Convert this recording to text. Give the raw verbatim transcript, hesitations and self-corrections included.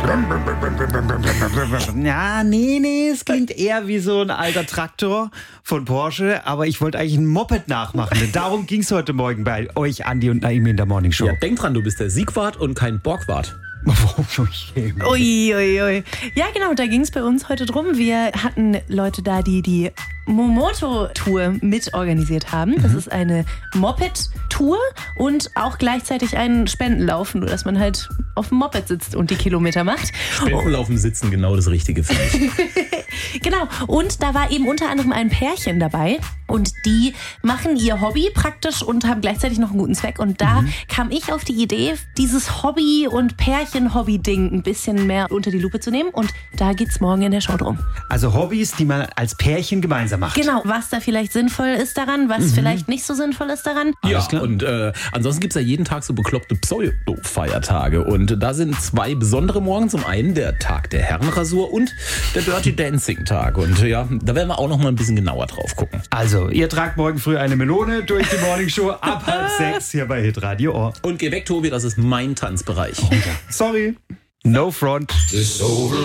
Ja, nee, nee, es klingt eher wie so ein alter Traktor von Porsche, aber ich wollte eigentlich ein Moped nachmachen, denn darum ging es heute Morgen bei euch, Andi und Naimi in der Morning Show. Ja, denk dran, du bist der Siegwart und kein Borgwart. Ui, ui, ui. Ja, genau, da ging es bei uns heute drum. Wir hatten Leute da, die die Momoto-Tour mitorganisiert haben. Das mhm. ist eine Moped-Tour und auch gleichzeitig ein Spendenlauf, nur dass man halt auf dem Moped sitzt und die Kilometer macht. Spendenlaufen sitzen, genau das Richtige für mich. Genau, und da war eben unter anderem ein Pärchen dabei und die machen ihr Hobby praktisch und haben gleichzeitig noch einen guten Zweck. Und da mhm. kam ich auf die Idee, dieses Hobby- und Pärchen-Hobby-Ding ein bisschen mehr unter die Lupe zu nehmen. Und da geht's morgen in der Show drum. Also Hobbys, die man als Pärchen gemeinsam macht. Genau, was da vielleicht sinnvoll ist daran, was mhm. vielleicht nicht so sinnvoll ist daran. Ja, und äh, ansonsten gibt's ja jeden Tag so bekloppte Pseudo-Feiertage. Und da sind zwei besondere morgen. Zum einen der Tag der Herrenrasur und der Dirty Dancing-Tag. Und ja, da werden wir auch noch mal ein bisschen genauer drauf gucken. Also, ihr tragt morgen früh eine Melone durch die Morning Show ab halb sechs hier bei Hitradio Ohr. Und geh weg, Tobi, das ist mein Tanzbereich. Oh, ja. Sorry. No front. This over